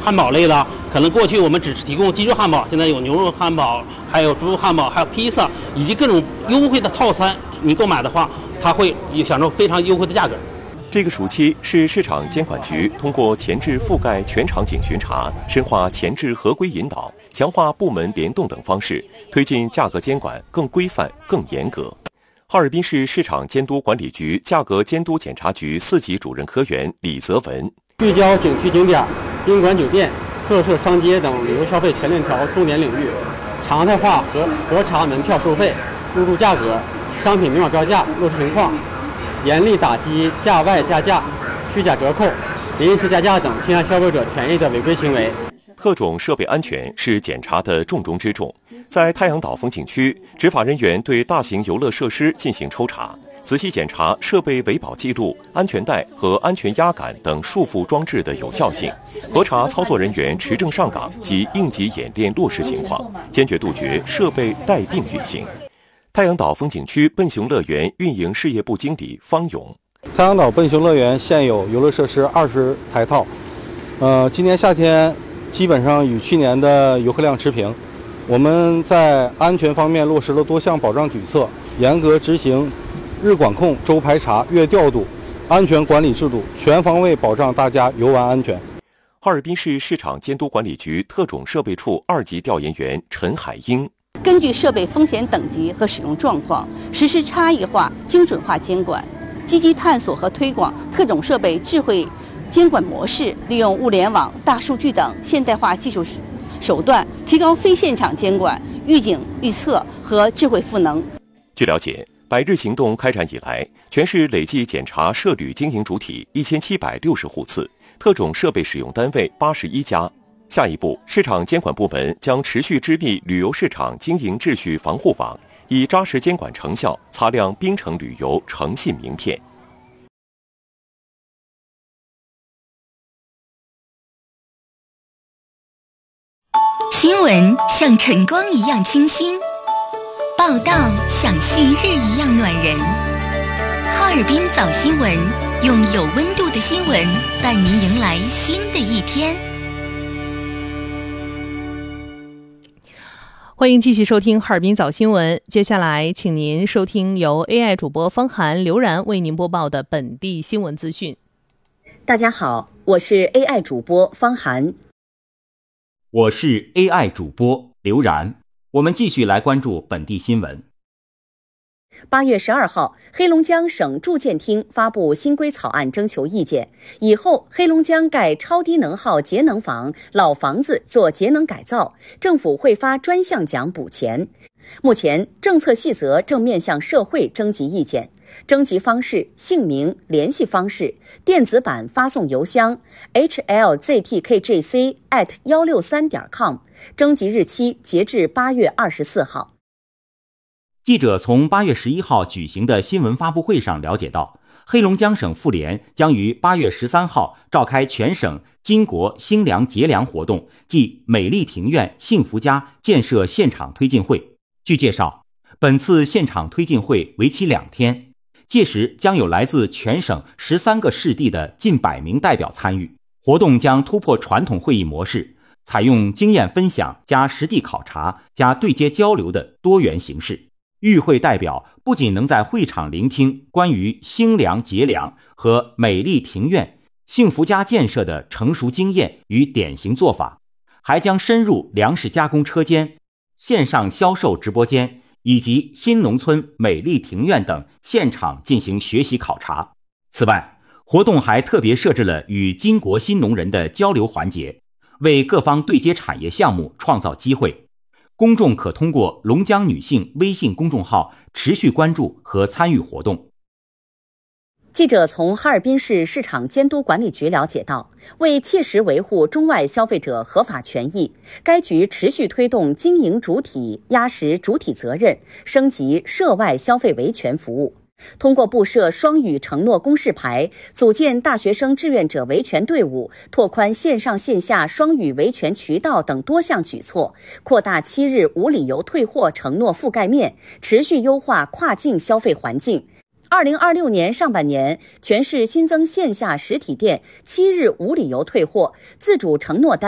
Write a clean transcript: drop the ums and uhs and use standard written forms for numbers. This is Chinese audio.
汉堡类的，可能过去我们只是提供鸡肉汉堡，现在有牛肉汉堡，还有猪肉汉堡，还有披萨，以及各种优惠的套餐。你购买的话，它会享受非常优惠的价格。 这个暑期是市场监管局通过前置覆盖全场景巡查、深化前置合规引导、强化部门联动等方式，推进价格监管更规范、更严格。哈尔滨市市场监督管理局价格监督检查局4级主任科员李泽文， 聚焦景区景点、宾馆酒店、特色商街等旅游消费全链条重点领域，常态化核查门票收费、入驻价格、商品明码标价落实情况，严厉打击价外加价、虚假折扣、临时加价等侵害消费者权益的违规行为。 特种设备安全是检查的重中之重。在太阳岛风景区，执法人员对大型游乐设施进行抽查，仔细检查设备维保记录、安全带和安全压杆等束缚装置的有效性，核查操作人员持证上岗及应急演练落实情况，坚决杜绝设备带病运行。太阳岛风景区笨熊乐园运营事业部经理方勇， 太阳岛笨熊乐园现有游乐设施20台套，今年夏天基本上与去年的游客量持平。我们在安全方面落实了多项保障举措，严格执行日管控、周排查、月调度安全管理制度，全方位保障大家游玩安全。 哈尔滨市市场监督管理局特种设备处2级调研员陈海英， 根据设备风险等级和使用状况，实施差异化、精准化监管，积极探索和推广特种设备智慧监管模式，利用物联网、大数据等现代化技术手段，提高非现场监管、预警、预测和智慧赋能。 据了解，100日行动开展以来，全市累计检查涉旅经营主体1760户次，特种设备使用单位81家。下一步，市场监管部门将持续织密旅游市场经营秩序防护网，以扎实监管成效擦亮滨城旅游诚信名片。 新闻像晨光一样清新，报道像旭日一样暖人。哈尔滨早新闻，用有温度的新闻伴您迎来新的一天。 欢迎继续收听哈尔滨早新闻，接下来请您收听由 AI 主播方涵、刘然为您播报的本地新闻资讯。 大家好，我是 AI 主播方涵。 我是 AI 主播刘然，我们继续来关注本地新闻。 8月12号，黑龙江省住建厅发布新规草案征求意见，以后黑龙江盖超低能耗节能房、老房子做节能改造，政府会发专项奖补钱。目前，政策细则正面向社会征集意见。征集方式：姓名、联系方式，电子版发送邮箱 hlztkjc@163.com， 征集日期截至8月24号。 记者从8月11号举行的新闻发布会上了解到，黑龙江省妇联将于8月13号召开全省巾帼兴良节粮活动暨美丽庭院幸福家建设现场推进会。据介绍，本次现场推进会为期2天，届时将有来自全省13个市地的近100名代表参与。活动将突破传统会议模式，采用经验分享加实地考察加对接交流的多元形式。与会代表不仅能在会场聆听关于兴良节粮和美丽庭院幸福家建设的成熟经验与典型做法，还将深入粮食加工车间、线上销售直播间以及新农村美丽庭院等现场进行学习考察。此外，活动还特别设置了与巾帼新农人的交流环节，为各方对接产业项目创造机会。公众可通过龙江女性微信公众号持续关注和参与活动。 记者从哈尔滨市市场监督管理局了解到，为切实维护中外消费者合法权益，该局持续推动经营主体压实主体责任，升级涉外消费维权服务。通过布设双语承诺公示牌，组建大学生志愿者维权队伍，拓宽线上线下双语维权渠道等多项举措，扩大7日无理由退货承诺覆盖面，持续优化跨境消费环境。2026年上半年，全市新增线下实体店7日无理由退货、自主承诺单